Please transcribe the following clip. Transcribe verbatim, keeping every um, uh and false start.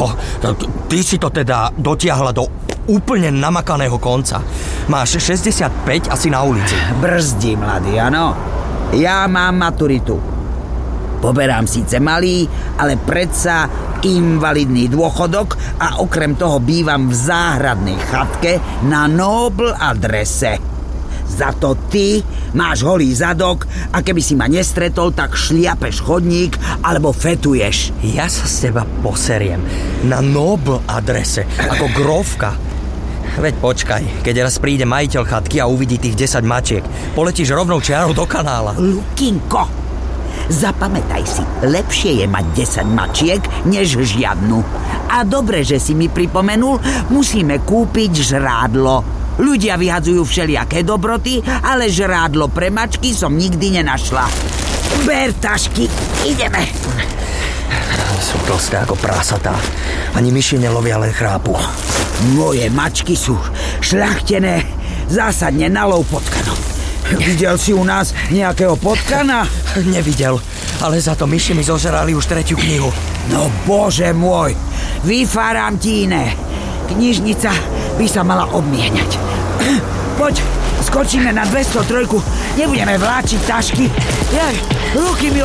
No, ty si to teda dotiahla do úplne namakaného konca. Máš šesťdesiatpäť asi na ulici. Brzdí, mladý, áno. Ja mám maturitu. Poberám síce malý, ale predsa invalidný dôchodok a okrem toho bývam v záhradnej chatke na Nobel adrese. Za to ty máš holý zadok a keby si ma nestretol, tak šliapeš chodník alebo fetuješ. Ja sa s teba poseriem. Na Nobel adrese, ako grófka. Veď počkaj, keď raz príde majiteľ chatky a uvidí tých desať mačiek, poletíš rovnou čiarou do kanála. Lukinko, zapamätaj si, lepšie je mať desať mačiek, než žiadnu. A dobre, že si mi pripomenul, musíme kúpiť žrádlo. Ľudia vyhadzujú všelijaké dobroty, ale žrádlo pre mačky som nikdy nenašla. Ber tašky, ideme. Sú tlsté ako prasatá. Ani myši nelovia, len chrápu. Moje mačky sú šľachtené, zásadne na lov potkanov. Videl si u nás nejakého potkana? Nevidel, ale za to myši mi zožrali už tretiu knihu. No bože môj, vyfáram ti iné. Knižnica by sa mala obmiehňať. Poď, skočíme na dvesto tri, nebudeme vláčiť tašky. Ruky mi